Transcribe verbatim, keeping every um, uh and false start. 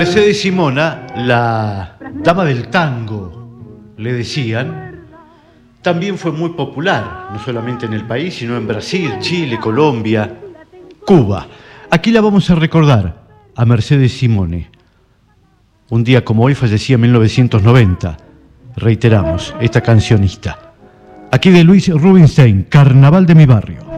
Mercedes Simona, la dama del tango, le decían, también fue muy popular, no solamente en el país, sino en Brasil, Chile, Colombia, Cuba. Aquí la vamos a recordar, a Mercedes Simone. Un día como hoy fallecía en mil novecientos noventa, reiteramos, esta cancionista. Aquí de Luis Rubinstein, Carnaval de mi barrio.